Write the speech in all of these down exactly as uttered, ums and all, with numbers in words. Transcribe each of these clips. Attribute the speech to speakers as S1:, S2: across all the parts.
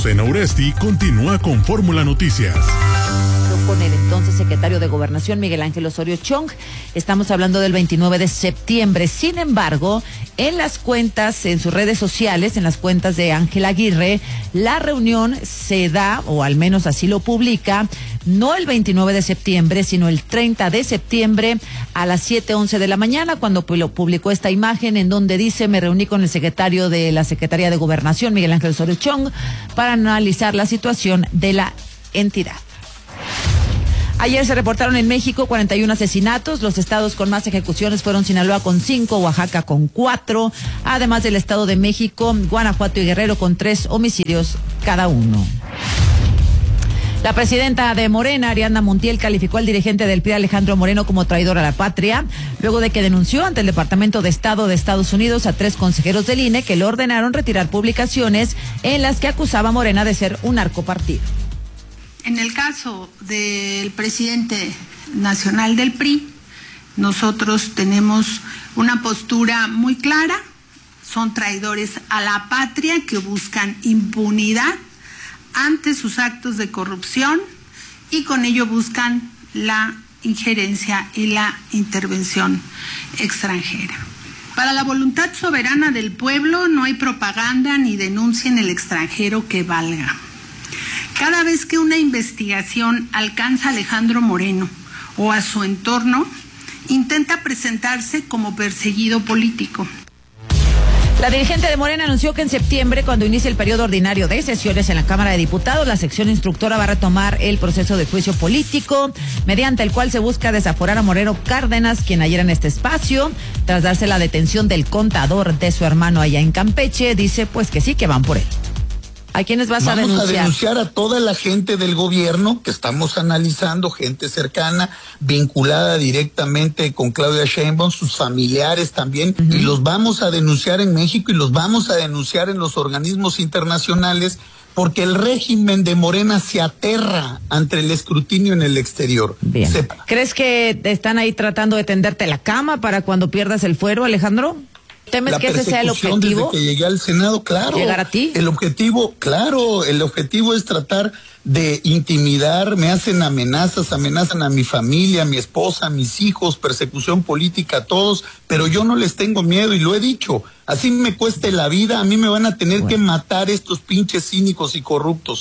S1: Azucena Uresti continúa con Fórmula Noticias.
S2: Con el entonces secretario de Gobernación, Miguel Ángel Osorio Chong. Estamos hablando del veintinueve de septiembre. Sin embargo, en las cuentas, en sus redes sociales, en las cuentas de Ángel Aguirre, la reunión se da, o al menos así lo publica, no el veintinueve de septiembre, sino el treinta de septiembre a las siete once de la mañana, cuando publicó esta imagen en donde dice: me reuní con el secretario de la Secretaría de Gobernación, Miguel Ángel Osorio Chong, para analizar la situación de la entidad. Ayer se reportaron en México cuarenta y uno asesinatos. Los estados con más ejecuciones fueron Sinaloa con cinco, Oaxaca con cuatro, además del Estado de México, Guanajuato y Guerrero con tres homicidios cada uno. La presidenta de Morena, Ariadna Montiel, calificó al dirigente del P R I, Alejandro Moreno, como traidor a la patria, luego de que denunció ante el Departamento de Estado de Estados Unidos a tres consejeros del I N E que le ordenaron retirar publicaciones en las que acusaba a Morena de ser un narcopartido.
S3: En el caso del presidente nacional del P R I, nosotros tenemos una postura muy clara. Son traidores a la patria que buscan impunidad ante sus actos de corrupción y con ello buscan la injerencia y la intervención extranjera. Para la voluntad soberana del pueblo no hay propaganda ni denuncia en el extranjero que valga. Cada vez que una investigación alcanza a Alejandro Moreno o a su entorno, intenta presentarse como perseguido político.
S2: La dirigente de Morena anunció que en septiembre, cuando inicie el periodo ordinario de sesiones en la Cámara de Diputados, la sección instructora va a retomar el proceso de juicio político, mediante el cual se busca desaforar a Moreno Cárdenas, quien ayer en este espacio, tras darse la detención del contador de su hermano allá en Campeche, dice pues que sí, que van por él. ¿A quiénes vas
S4: Vamos
S2: a denunciar?
S4: Vamos a denunciar a toda la gente del gobierno que estamos analizando, gente cercana, vinculada directamente con Claudia Sheinbaum, sus familiares también, uh-huh. y los vamos a denunciar en México y los vamos a denunciar en los organismos internacionales, porque el régimen de Morena se aterra ante el escrutinio en el exterior.
S2: Bien.
S4: Se...
S2: ¿Crees que están ahí tratando de tenderte la cama para cuando pierdas el fuero, Alejandro? ¿Temes
S4: la
S2: que ese sea el objetivo?
S4: Desde que llegué al Senado, claro.
S2: ¿Llegar a ti?
S4: El objetivo, claro, el objetivo es tratar de intimidar, me hacen amenazas, amenazan a mi familia, a mi esposa, a mis hijos, persecución política, a todos, pero yo no les tengo miedo y lo he dicho. Así me cueste la vida, a mí me van a tener bueno. que matar estos pinches cínicos y corruptos.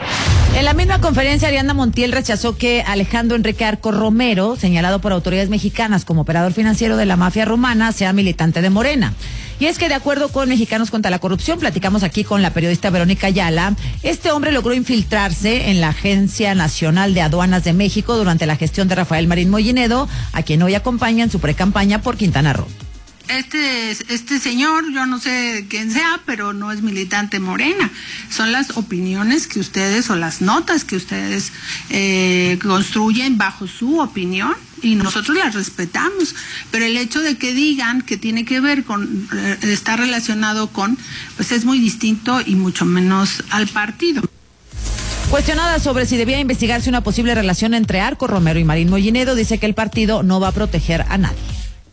S2: En la misma conferencia, Ariadna Montiel rechazó que Alejandro Enrique Arco Romero, señalado por autoridades mexicanas como operador financiero de la mafia rumana, sea militante de Morena. Y es que, de acuerdo con Mexicanos contra la Corrupción, platicamos aquí con la periodista Verónica Ayala, este hombre logró infiltrarse en la Agencia Nacional de Aduanas de México durante la gestión de Rafael Marín Mollinedo, a quien hoy acompaña en su precampaña por Quintana Roo.
S3: Este, este señor, yo no sé quién sea, pero no es militante Morena. Son las opiniones que ustedes o las notas que ustedes eh, construyen bajo su opinión y nosotros las respetamos. Pero el hecho de que digan que tiene que ver con, eh, está relacionado con, pues es muy distinto y mucho menos al partido.
S2: Cuestionada sobre si debía investigarse una posible relación entre Arco Romero y Marín Mollinedo, dice que el partido no va a proteger a nadie.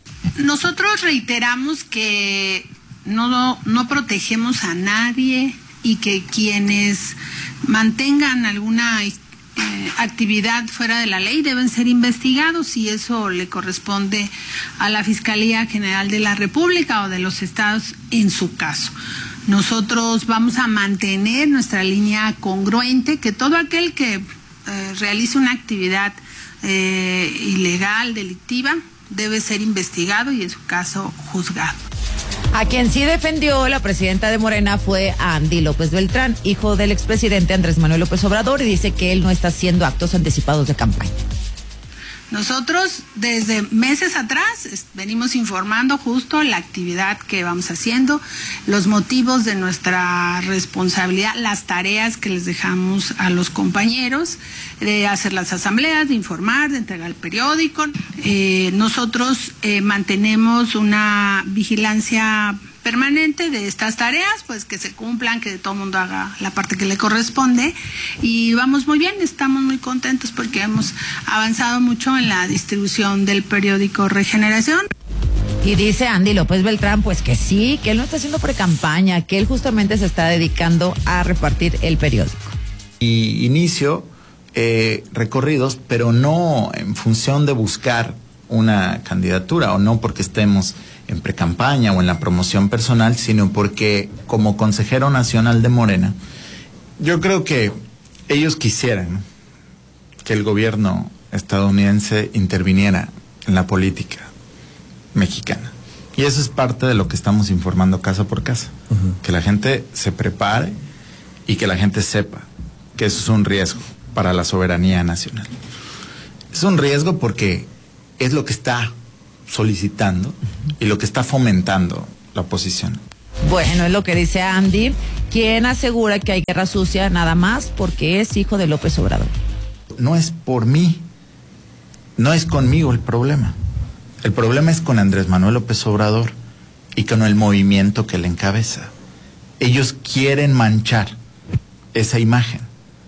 S3: Nosotros reiteramos que no, no, no protegemos a nadie y que quienes mantengan alguna eh, actividad fuera de la ley deben ser investigados y eso le corresponde a la Fiscalía General de la República o de los estados en su caso. Nosotros vamos a mantener nuestra línea congruente, que todo aquel que eh, realice una actividad eh, ilegal, delictiva, debe ser investigado y en su caso juzgado.
S2: A quien sí defendió la presidenta de Morena fue a Andy López Beltrán, hijo del expresidente Andrés Manuel López Obrador, y dice que él no está haciendo actos anticipados de campaña.
S3: Nosotros desde meses atrás venimos informando justo la actividad que vamos haciendo, los motivos de nuestra responsabilidad, las tareas que les dejamos a los compañeros, de hacer las asambleas, de informar, de entregar el periódico. Eh, nosotros eh, mantenemos una vigilancia permanente de estas tareas, pues que se cumplan, que todo el mundo haga la parte que le corresponde y vamos muy bien, estamos muy contentos porque hemos avanzado mucho en la distribución del periódico Regeneración.
S2: Y dice Andy López Beltrán, pues que sí, que él no está haciendo precampaña, que él justamente se está dedicando a repartir el periódico.
S5: Y inicio eh, recorridos, pero no en función de buscar una candidatura, o no porque estemos en precampaña o en la promoción personal, sino porque como consejero nacional de Morena, yo creo que ellos quisieran, ¿no?, que el gobierno estadounidense interviniera en la política mexicana. Y eso es parte de lo que estamos informando casa por casa. Uh-huh. Que la gente se prepare y que la gente sepa que eso es un riesgo para la soberanía nacional. Es un riesgo porque es lo que está solicitando uh-huh. y lo que está fomentando la oposición.
S2: Bueno, es lo que dice Andy, quien asegura que hay guerra sucia nada más porque es hijo de López Obrador.
S5: No es por mí, no es conmigo el problema. El problema es con Andrés Manuel López Obrador y con el movimiento que le encabeza. Ellos quieren manchar esa imagen.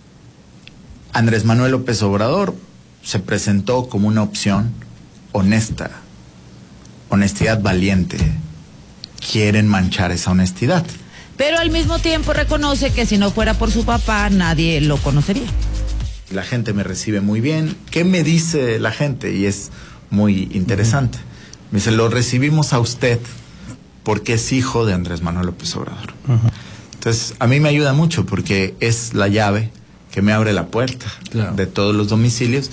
S5: Andrés Manuel López Obrador se presentó como una opción honesta, honestidad valiente. Quieren manchar esa honestidad.
S2: Pero al mismo tiempo reconoce que si no fuera por su papá, nadie lo conocería.
S5: La gente me recibe muy bien. ¿Qué me dice la gente? Y es muy interesante. Uh-huh. Me dice, lo recibimos a usted porque es hijo de Andrés Manuel López Obrador. Uh-huh. Entonces, a mí me ayuda mucho porque es la llave que me abre la puerta, claro, de todos los domicilios.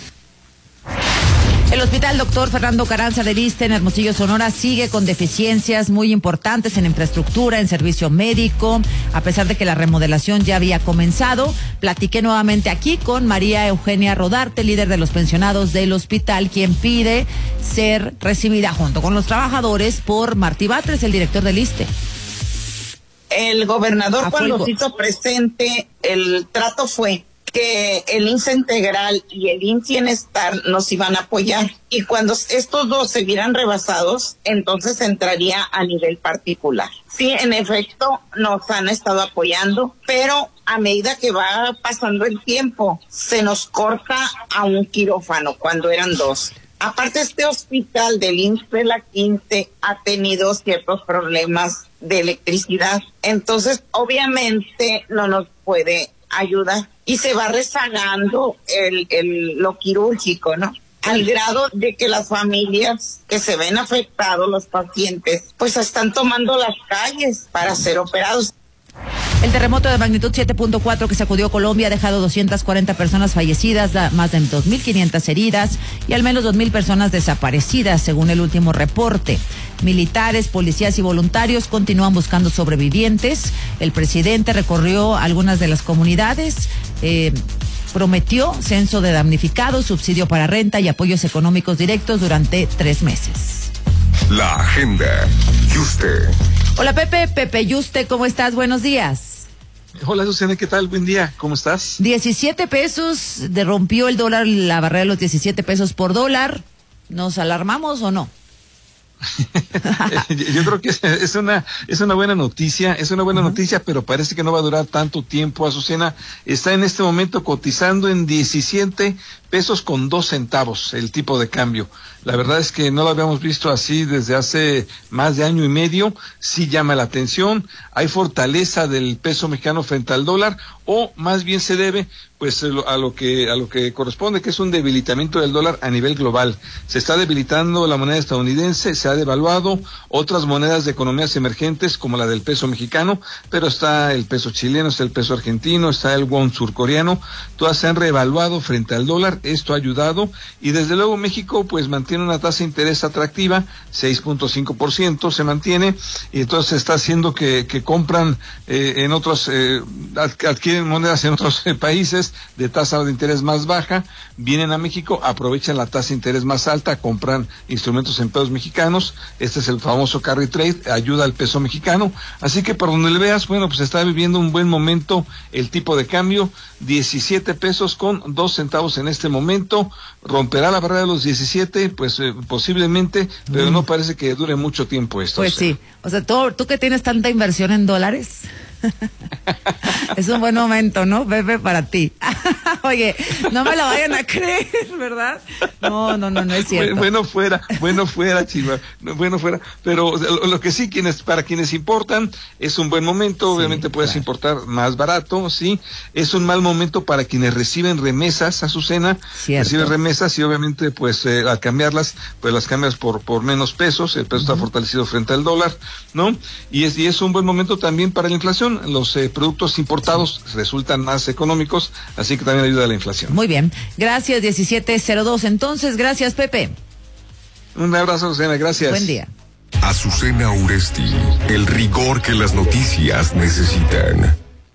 S2: El Hospital Doctor Fernando Carranza de Liste en Hermosillo, Sonora, sigue con deficiencias muy importantes en infraestructura, en servicio médico, a pesar de que la remodelación ya había comenzado. Platiqué nuevamente aquí con María Eugenia Rodarte, líder de los pensionados del hospital, quien pide ser recibida junto con los trabajadores por Martí Batres, el director del Liste.
S6: El gobernador, cuando se hizo presente, el trato fue que el I M S S Integral y el I M S S Bienestar nos iban a apoyar. Y cuando estos dos se vieran rebasados, entonces entraría a nivel particular. Sí, en efecto, nos han estado apoyando, pero a medida que va pasando el tiempo, se nos corta a un quirófano cuando eran dos. Aparte, este hospital del I M S S de la quince ha tenido ciertos problemas de electricidad. Entonces, obviamente, no nos puede ayudar. Y se va rezagando el, el, lo quirúrgico, ¿no? Al grado de que las familias que se ven afectados, los pacientes, pues están tomando las calles para ser operados.
S2: El terremoto de magnitud siete punto cuatro que sacudió Colombia ha dejado doscientas cuarenta personas fallecidas, más de dos mil quinientas heridas y al menos dos mil personas desaparecidas, según el último reporte. Militares, policías y voluntarios continúan buscando sobrevivientes. El presidente recorrió algunas de las comunidades, eh, prometió censo de damnificados, subsidio para renta y apoyos económicos directos durante tres meses.
S1: La agenda. Yuste.
S2: Hola Pepe, Pepe Yuste, ¿cómo estás? Buenos días.
S7: Hola Susana, ¿qué tal? Buen día, ¿cómo estás?
S2: diecisiete pesos, derrumpió el dólar, la barrera de los diecisiete pesos por dólar. ¿Nos alarmamos o no?
S7: Yo creo que es una es una buena noticia, es una buena uh-huh. noticia, pero parece que no va a durar tanto tiempo. Azucena está en este momento cotizando en diecisiete pesos con dos centavos el tipo de cambio. La verdad es que no lo habíamos visto así desde hace más de año y medio. Sí llama la atención. Hay fortaleza del peso mexicano frente al dólar, o más bien se debe pues a lo que a lo que corresponde, que es un debilitamiento del dólar a nivel global. Se está debilitando la moneda estadounidense, se ha devaluado otras monedas de economías emergentes como la del peso mexicano, pero está el peso chileno, está el peso argentino, está el won surcoreano, todas se han reevaluado frente al dólar. Esto ha ayudado y desde luego México pues mantiene una tasa de interés atractiva, seis punto cinco por ciento se mantiene, y entonces está haciendo que, que compran eh, en otros, eh, adquieren monedas en otros eh, países de tasa de interés más baja, vienen a México, aprovechan la tasa de interés más alta, compran instrumentos en pesos mexicanos. Este es el famoso carry trade, ayuda al peso mexicano, así que por donde le veas, bueno, pues está viviendo un buen momento el tipo de cambio, diecisiete pesos con dos centavos en este momento. Romperá la barrera de los diecisiete, pues eh, posiblemente, pero mm. no parece que dure mucho tiempo esto.
S2: Pues
S7: o sea.
S2: sí, o sea, ¿tú, tú que tienes tanta inversión en dólares, Es un buen momento, ¿no, Pepe, para ti? Oye, no me lo vayan a creer, ¿verdad? No, no, no, no es cierto.
S7: Bueno, bueno fuera, bueno fuera, Chiva, bueno fuera. Pero lo, lo que sí, quienes, para quienes importan, es un buen momento, sí, obviamente puedes claro. importar más barato, sí. Es un mal momento para quienes reciben remesas, Azucena. Cierto. Reciben remesas y obviamente, pues, eh, al cambiarlas, pues las cambias por, por menos pesos, el peso uh-huh. está fortalecido frente al dólar, ¿no? Y es, y es un buen momento también para la inflación. Los eh, productos importados sí. resultan más económicos, así que también ayuda a la inflación.
S2: Muy bien, gracias, diecisiete cero dos. Entonces, gracias, Pepe.
S7: Un abrazo, Azucena, gracias.
S2: Buen día.
S1: Azucena Uresti, el rigor que las noticias necesitan.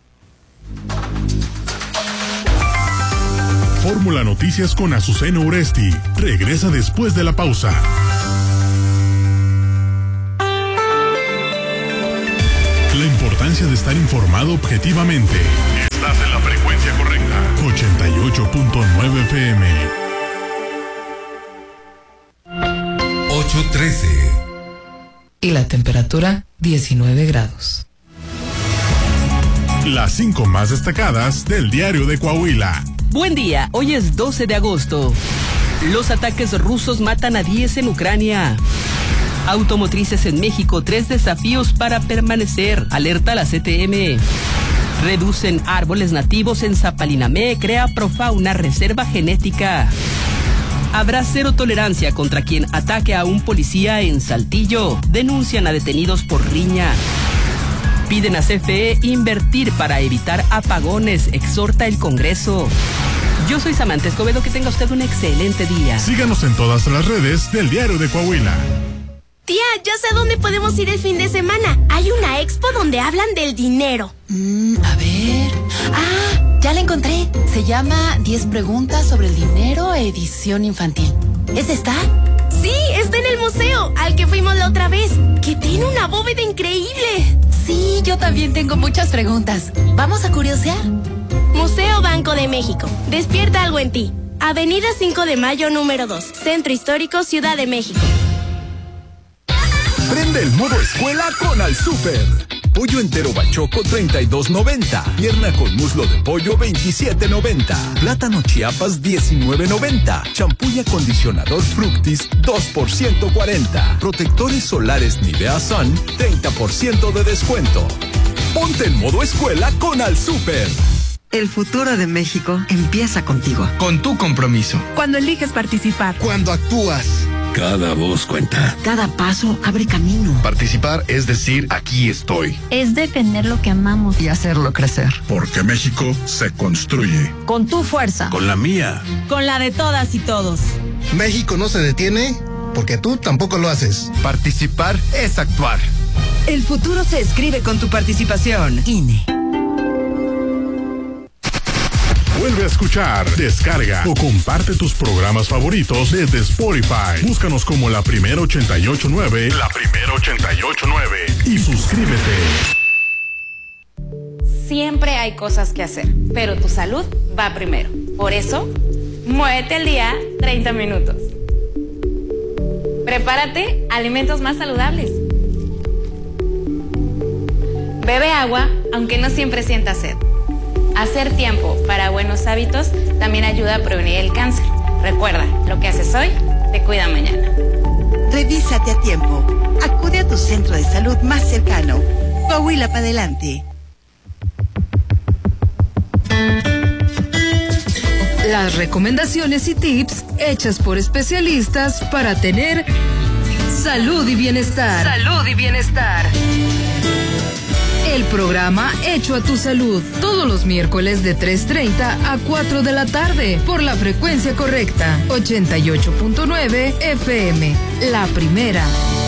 S8: Fórmula Noticias con Azucena Uresti regresa después de la pausa. La importancia de estar informado objetivamente. Estás en la frecuencia correcta. ochenta y ocho punto nueve F M.
S9: ocho trece.
S10: Y la temperatura diecinueve grados.
S8: Las cinco más destacadas del diario de Coahuila.
S11: Buen día, hoy es doce de agosto. Los ataques rusos matan a diez en Ucrania. Automotrices en México, tres desafíos para permanecer. Alerta la C T M. Reducen árboles nativos en Zapalinamé, crea Profauna reserva genética. Habrá cero tolerancia contra quien ataque a un policía en Saltillo. Denuncian a detenidos por riña. Piden a C F E invertir para evitar apagones, exhorta el Congreso. Yo soy Samantha Escobedo, que tenga usted un excelente día.
S8: Síganos en todas las redes del diario de Coahuila.
S12: Tía, ya sé dónde podemos ir el fin de semana. Hay una expo donde hablan del dinero.
S13: Mm, a ver. Ah, ya la encontré. Se llama diez preguntas sobre el dinero, edición infantil. ¿Es esta?
S12: Sí, está en el museo, al que fuimos la otra vez, que tiene una bóveda increíble.
S13: Sí, yo también tengo muchas preguntas. ¿Vamos a curiosear?
S12: Museo Banco de México. Despierta algo en ti. Avenida cinco de Mayo, número dos. Centro Histórico, Ciudad de México.
S9: Prende el modo escuela con Al Super. Pollo entero bachoco treinta y dos noventa. Pierna con muslo de pollo veintisiete noventa. Plátano Chiapas diecinueve noventa. Champú y acondicionador Fructis dos por ciento cuarenta. Protectores solares Nivea Sun treinta por ciento de descuento. Ponte en modo escuela con Al Super.
S14: El futuro de México empieza contigo.
S15: Con tu compromiso.
S14: Cuando eliges participar.
S15: Cuando actúas.
S16: Cada voz cuenta.
S14: Cada paso abre camino.
S16: Participar es decir, aquí estoy.
S17: Es defender lo que amamos.
S14: Y hacerlo crecer.
S16: Porque México se construye.
S17: Con tu fuerza.
S16: Con la mía.
S17: Con la de todas y todos.
S15: México no se detiene porque tú tampoco lo haces.
S16: Participar es actuar.
S14: El futuro se escribe con tu participación. I N E.
S8: Vuelve a escuchar, descarga o comparte tus programas favoritos desde Spotify. Búscanos como La Primera ochenta y ocho nueve. La Primera ochenta y ocho nueve. Y suscríbete.
S18: Siempre hay cosas que hacer, pero tu salud va primero. Por eso, muévete al día treinta minutos. Prepárate alimentos más saludables. Bebe agua, aunque no siempre sientas sed. Hacer tiempo para buenos hábitos también ayuda a prevenir el cáncer. Recuerda, lo que haces hoy te cuida mañana.
S19: Revísate a tiempo. Acude a tu centro de salud más cercano. Coahuila para adelante.
S10: Las recomendaciones y tips hechas por especialistas para tener salud y bienestar.
S17: Salud y bienestar.
S10: El programa Hecho a tu Salud, todos los miércoles de tres treinta a cuatro de la tarde, por la frecuencia correcta, ochenta y ocho punto nueve F M, la primera.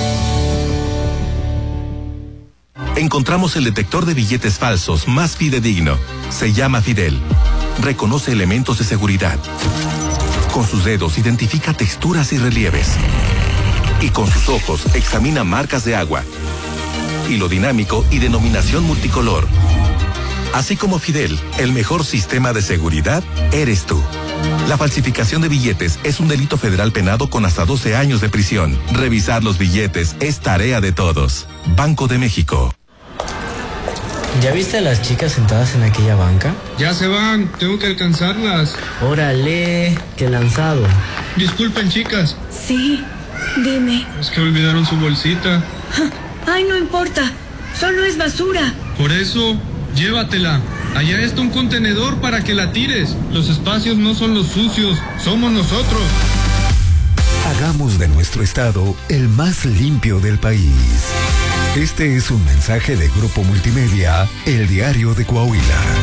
S9: Encontramos el detector de billetes falsos más fidedigno. Se llama Fidel. Reconoce elementos de seguridad. Con sus dedos identifica texturas y relieves. Y con sus ojos examina marcas de agua. Hilo dinámico y denominación multicolor. Así como Fidel, el mejor sistema de seguridad eres tú. La falsificación de billetes es un delito federal penado con hasta doce años de prisión. Revisar los billetes es tarea de todos. Banco de México.
S20: ¿Ya viste a las chicas sentadas en aquella banca?
S21: Ya se van, tengo que alcanzarlas.
S20: Órale, qué lanzado.
S21: Disculpen, chicas.
S22: Sí, dime.
S21: Es que olvidaron su bolsita.
S22: Ay, no importa, solo es basura.
S21: Por eso, llévatela. Allá está un contenedor para que la tires. Los espacios no son los sucios, somos nosotros.
S23: Hagamos de nuestro estado el más limpio del país. Este es un mensaje de Grupo Multimedia, El Diario de Coahuila.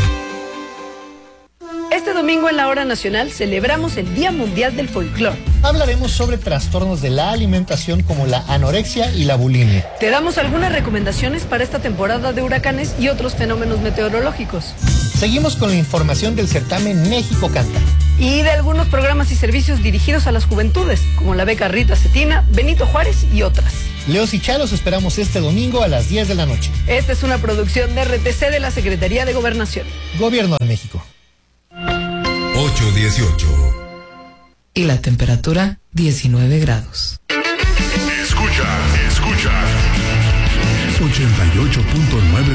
S24: Este domingo en la Hora Nacional celebramos el Día Mundial del Folclor.
S15: Hablaremos sobre trastornos de la alimentación como la anorexia y la bulimia.
S24: Te damos algunas recomendaciones para esta temporada de huracanes y otros fenómenos meteorológicos.
S15: Seguimos con la información del certamen México Canta.
S24: Y de algunos programas y servicios dirigidos a las juventudes, como la beca Rita Cetina, Benito Juárez y otras.
S15: Leos y Chalos esperamos este domingo a las diez de la noche.
S24: Esta es una producción de R T C de la Secretaría de Gobernación.
S15: Gobierno de México.
S23: ocho dieciocho.
S10: Y la temperatura, diecinueve grados.
S8: Escucha, escucha. ochenta y ocho punto nueve